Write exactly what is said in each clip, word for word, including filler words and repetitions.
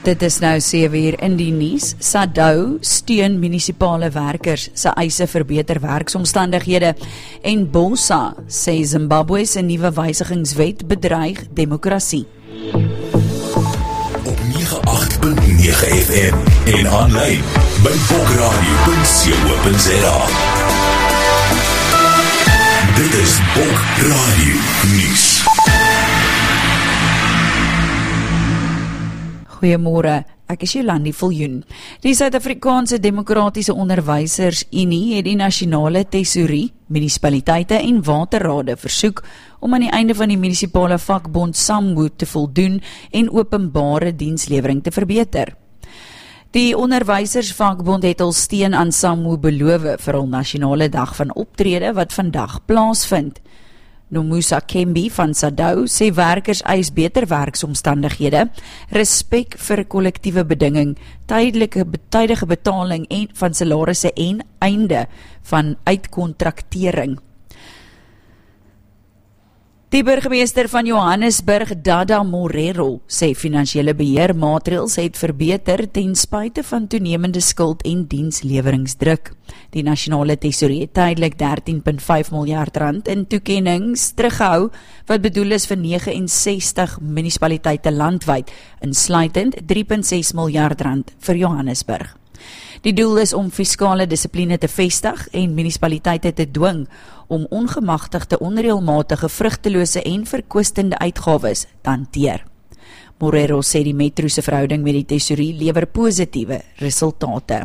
Dit is nou sewe uur in die nuus. SADU steun munisipale werkers se eise vir beter werksomstandighede en BOSA sê Zimbabwe se nuwe wysigingswet bedreig demokrasie. Op nege agt punt nege F M en aanlyn by bokradio punt co punt za. Dit is Bokradio nuus. Goeiemôre, ek is Jolandi Viljoen. Die Suid-Afrikaanse Demokratiese Onderwysersunie het die Nasionale Tesourie, munisipaliteite en waterrade versoek om aan die einde van die munisipale vakbond SAMWU te voldoen en openbare dienslewering te verbeter. Die onderwysersvakbond het al steun aan SAMWU beloof vir hul nasionale dag van optrede wat vandag plaasvind. Nomusa Kembi van SADU sê werkers eis beter werksomstandighede, respek vir kollektiewe bedinging, tydelike betydige betaling en van salarisse en einde van uitkontraktering. Die burgemeester van Johannesburg, Dada Morero, sê finansiële beheermaatreëls het verbeter ten spyte van toenemende skuld en diensleweringsdruk. Die nasionale tesourie het tydelik dertien komma vyf miljard rand in toekennings teruggehou wat bedoel is vir nege en sestig munisipaliteite landwyd, insluitend drie komma ses miljard rand vir Johannesburg. Die doel is om fiskale dissipline te vestig en munisipaliteite te dwing om ongemagtigde, onreëlmatige, vrugtelose en verkwistende uitgawes te hanteer. Morero sê die metro se verhouding met die tesourie lewer positiewe resultate.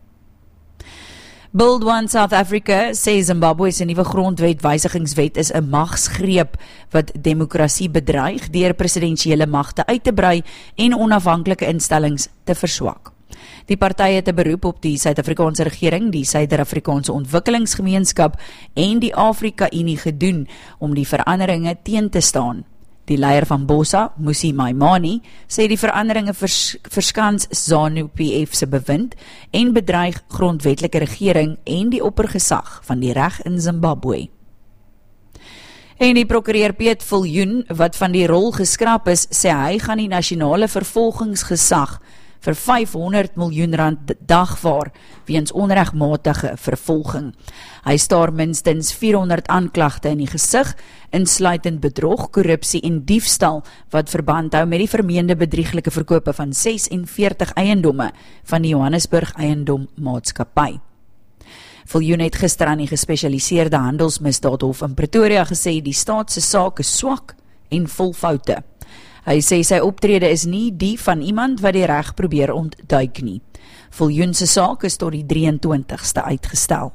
Build One South Africa sê Zimbabwe se nuwe grondwet wysigingswet is 'n magsgreep wat demokrasie bedreig deur presidensiële magte uit te brei en onafhanklike instellings te verswak. Die partye het 'n beroep op die Suid-Afrikaanse regering, die Suider-Afrikaanse Ontwikkelingsgemeenskap en die Afrika-Unie gedoen om die veranderinge teen te staan. Die leier van BOSA, Mmusi Maimane, sê die veranderinge vers, verskans ZANU-P F se bewind en bedreig grondwetlike regering en die oppergesag van die reg in Zimbabwe. En die prokureur Piet Viljoen, wat van die rol geskraap is, sê hy gaan die nasionale vervolgingsgesag vir vyfhonderd miljoen rand dagvaar weens onregmatige vervolging. Hy staar minstens vierhonderd aanklagte in die gesig, insluitend bedrog, korrupsie en diefstal, wat verband hou met die vermeende bedrieglike verkope van sesenveertig eiendomme van die Johannesburg Eiendommaatskappy. Viljoen het gister aan die gespesialiseerde handelsmisdaadhof in Pretoria gesê die staat se saak is swak en vol foute. Hy sê sy optrede is nie die van iemand wat die reg probeer ontduik nie. Viljoen se saak is tot die drieëntwintigste uitgestel.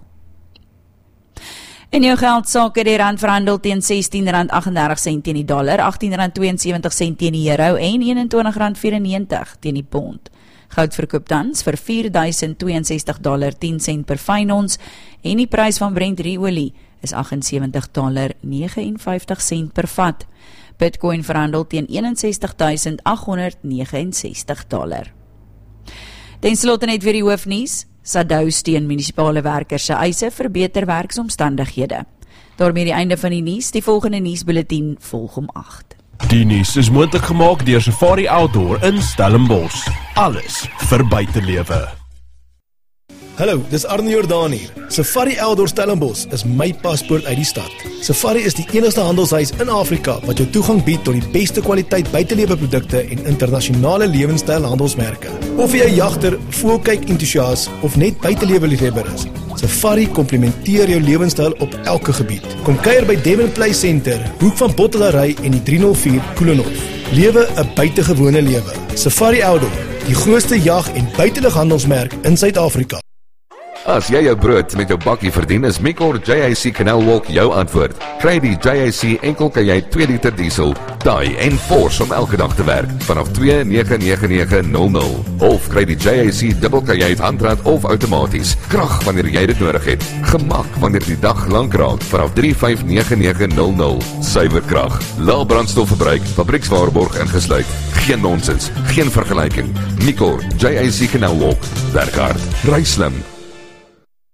In jou geldsaak het die rand verhandel teen sestien rand agt-en-dertig sent teen die dollar, agttien rand twee en sewentig sent teen die euro en eenentwintig rand vyf en negentig teen die pond. Goud verkoop tans vir vier duisend twee en sestig dollar tien sent per fyn ons en die prys van Brent ruolie is agt en sewentig dollar vyf en negentig sent per vat. Bitcoin verhandel teen ses een ses duisend agt honderd vyf en negentig dollar. Ten slotte net weer die hoofnuus. SADU steun munisipale werkers se eise vir beter werksomstandighede. Daarmee die einde van die nuus. Die volgende nuusbulletin volg om agt. Die nuus is moontlik gemaak deur Safari Outdoor in Stellenbosch. Alles vir buitelewe. Hallo, dis Arne Jordaan hier. Safari Outdoor Stellenbosch is my paspoort uit die stad. Safari is die enigste handelshuis in Afrika wat jou toegang bied tot die beste kwaliteit buiteleweprodukte en internasionale lewenstyl handelsmerke. Of jy 'n jagter, voelkyk entoesias of net buiteleweliefhebber is, Safari komplementeer jou lewenstyl op elke gebied. Kom kuier by Devon Play Center, hoek van Bottelary en die drie nul vier Koelenhof. Lewe 'n buitengewone lewe. Safari Outdoor, die grootste jag- en buitelighandelsmerk in Suid-Afrika. As jy jou brood met jou bakkie verdien, is Micor J I C Canal Walk jou antwoord. Kry die J I C enkel kajuit twee liter diesel, taai en force om elke dag te werk, vanaf twee nege nege nege nul nul. Of kry die J I C dubbel kajuit handrat of outomaties. Krag wanneer jy dit nodig het. Gemak wanneer die dag lank raak, vanaf drie vyf nege nege nul nul. Suiwer krag, lae brandstofverbruik, fabriekswaarborg ingesluit. Geen nonsens, geen vergelyking. Micor J I C Canal Walk. Werk hard, ry slim.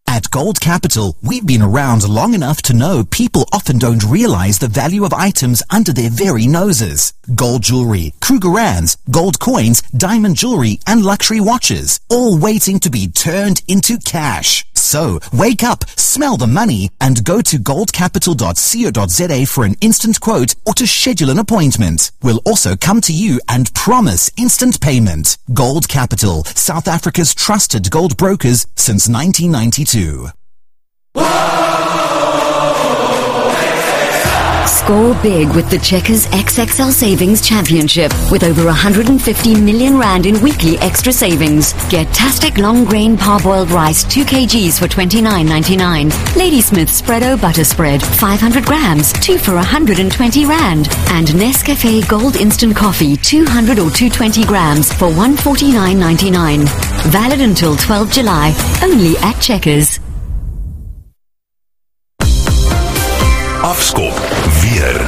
At Gold Capital, we've been around long enough to know people often don't realize the value of items under their very noses. Gold jewelry, Krugerrands, gold coins, diamond jewelry, and luxury watches, all waiting to be turned into cash. So, wake up, smell the money, and go to gold capital dot co dot za for an instant quote or to schedule an appointment. We'll also come to you and promise instant payment. Gold Capital, South Africa's trusted gold brokers since nineteen ninety-two. Score big with the Checkers X X L Savings Championship with over one hundred fifty million rand in weekly extra savings. Get Tastic long grain parboiled rice two kilograms for twenty-nine ninety-nine. Ladysmith Spreado butter spread five hundred grams, two for one hundred twenty rand. And Nescafe Gold instant coffee two hundred or two hundred twenty grams for one forty-nine ninety-nine. Valid until twelfth July, only at Checkers. Afskop weer.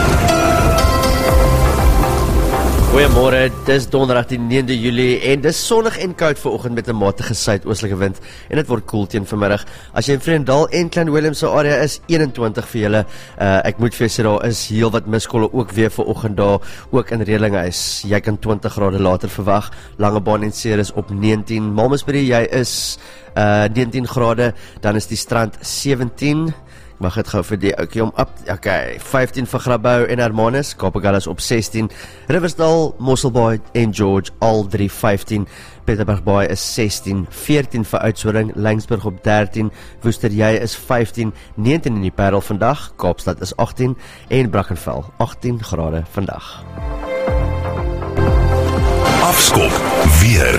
Goeiemôre, dis donderdag die negende Julie en dis sonnig en koud vanoggend met 'n matige suidoostelike wind en dit word koel teen vanmiddag. As jy in Vredendal en Klein Willem se area is, eenentwintig vir julle. Uh, ek moet vir sê daar is heelwat miskolle ook weer vanoggend daar, ook in Redelinghuis. Jy kan twintig grade later verwag. Langebaan en Ceres op negentien. Malmesbury, jy is uh, negentien grade, dan is die strand sewentien. Mag het gou vir die oukie om op, okay, vyftien vir Grabouw en Hermanus, Kaapagullis op sestien, Riversdal, Mosselbaai en George, al drie vyftien, Peterbergbaai is sestien, veertien vir Oudtshoorn, Laingsburg op dertien, Woesterjy is vyftien, negentien in die Parel vandag, Kaapstad is agttien en Brackenfell, agttien grade vandag. Afskop weer.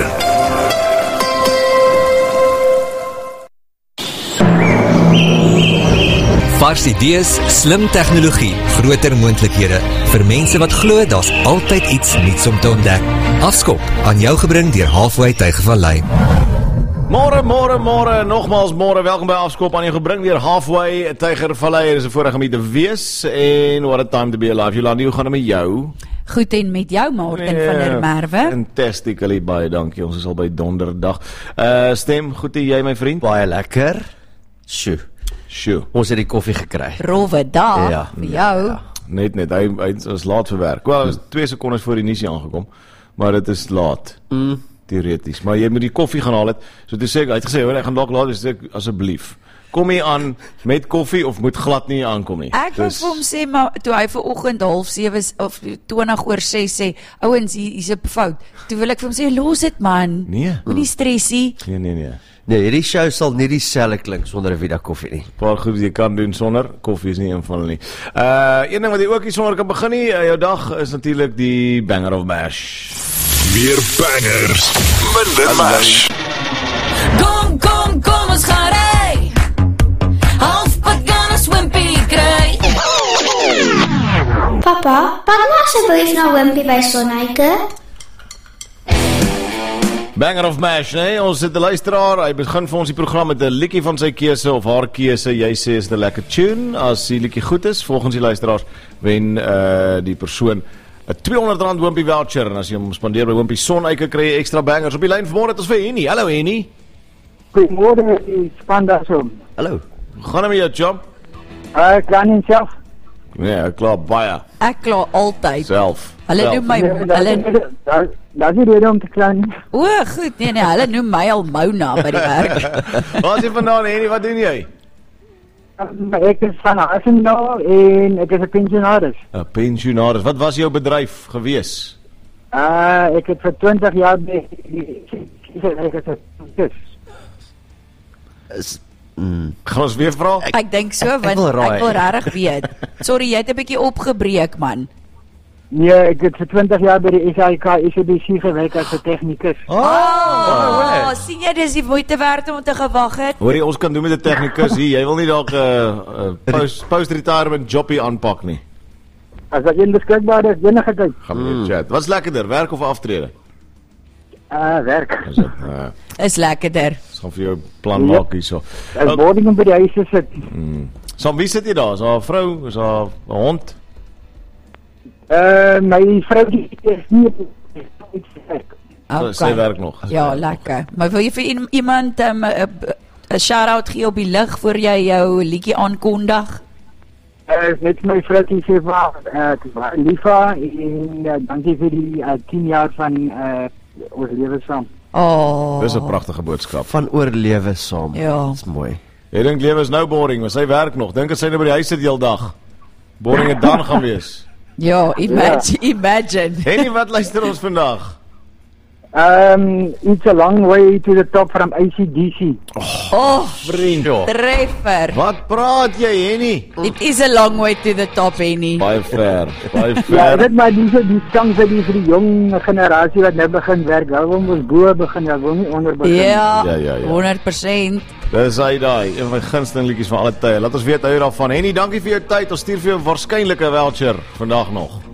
Vars idees, slim tegnologie, groter moontlikhede. Vir mense wat glo daar's altyd iets nuuts om te ontdek. Afskop, aan jou gebring deur Halfway Tygervallei. Môre, môre, môre, nogmaals môre, welkom by Afskop, aan jou gebring deur Halfway Tygervallei. Dit is 'n voorreg om hier te wees en what a time to be alive. Jolandi, hoe gaan dit met jou? Goed en met jou, Martin yeah, van der Merwe. Fantastically, baie dankie. Ons is al by donderdag. Uh, stem, goed en jy my vriend? Baie lekker. Sjoe. Sjoe. Ons het die koffie gekry. Rowwe dag ja, vir jou. Ja, net net, hy, hy is laat vir werk. Wel, is twee sekondes voor die nuus aangekom, maar dit is laat. Mm. Theoreties. Maar jy moet die koffie gaan haal het. So toe sê ek, hy het gesê, hoor, ek gaan dalk laat, dus sê ek, asseblief. Kom hier aan met koffie of moet glad nie aankom nie. Ek wil vir hom sê, maar toe hy vanoggend half sewe of twintig oor ses sê, ouens, hier is 'n fout. Toe wil ek vir hom sê, los dit man. Nee. Moenie stressie. Nee, nee, nee. Nee, hierdie show sal nie dieselfde klink sonder 'n Vida koffie nie. Paar goed jy kan doen sonder koffie is nie een van hulle nie. Uh een ding wat jy ook nie sonder kan begin nie, uh, jou dag is natuurlik die Banger of Mash. Meer bangers, minder mash. Kom, kom, kom ons gaan ry. Halfpad gaan ons Wimpy kry. Papa, pak maar asseblief na Wimpy by Sonnyke. Banger of Mash, nee, ons het 'n luisteraar, hy begin vir ons die program met 'n liedjie van sy keuse of haar keuse, jy sê is 'n lekker tune, as die liedjie goed is, volgens die luisteraars, wen uh, die persoon 'n tweehonderd rand Wimpy voucher, en as jy hom spandeer by Wimpy Sonnyke, kry jy extra bangers. Op die lyn vanmôre het ons vir Henny. Hallo Henny. Goeiemôre, die span daar so. Hallo. Hoe gaan dit met jou, chum? Ek kan nie self. Nee, ek klaar baie. Ek klaar altyd. Self. Hulle noem my, hulle... Dat is die rede om te klein. O, goed, nee, nee, hulle noem my al Mona by die werk. Waar is jy vandaan, Henny, wat doen jy? Ek is van Asendal en ek is 'n pensionaris. 'n Pensionaris, wat was jou bedryf gewees? Uh, ek het vir twintig jaar by ek het het is mm. Gaan ons weer vra? Ek, ek dink so, want ek wil, ek wil regtig weet. Sorry, jy het 'n bietjie opgebreek, man. Nee, ek het vir twintig jaar by die S A I K S A B C gewerk as 'n tegnikus. Oh, oh, oh, sien jy, dis die moeite werd om te gewag het. Hoorie, ons kan doen met 'n tegnikus hier. Jy wil nie dalk 'n uh, uh, post, post-retirement jobbie aanpak nie. As dat een beskikbaar is, enige tyd. Gaan we mm. chat. Wat is lekkerder, werk of aftrede? Uh, werk. Is, het, uh, is lekkerder. Ons gaan vir jou plan ja. maak hierso. As boarding by die huis sit. Mm. Saam wie sit jy daar? Is daar 'n vrou? Is daar 'n hond? Uh, my vrou is nie okay. Sy werk nog. Ja, lekker. Maar wil jy vir iemand um, uh, 'n shout-out gee op die lig voor jy jou liedjie aankondig? Uh, net my vrou sê maar, uh, ek is baie lief vir haar en uh, dankie vir die uh, tien jaar van uh, ons lewe saam. Oh. Dis 'n pragtige boodskap. Van oorlewe saam. Ja. Dis mooi. Jy dink lewe is nou boring, maar sy werk nog. Dink as sy nou by die huis sit die hele dag. Boring het dan gaan wees. Ja, imagine, ja. imagine. Henny, wat luister ons vandag? Um, it's a long way to the top from A C D C. Oh, oh vriend. Treffer. Wat praat jy, Henny? It is a long way to the top, Henny. Baie ver, baie ver. Ja, dit maar die die kans vir die vir die jong generasie wat nou begin werk. Hulle wil mos bo begin, hulle wil nie onder begin. Ja, ja, ja, ja. honderd persent. Dis hy daai, een van my gunsteling liedjies van alle tye. Laat ons weet hou jy daarvan. Henny, dankie vir jou tyd. Ons stuur vir jou waarskynlik 'n voucher vandag nog.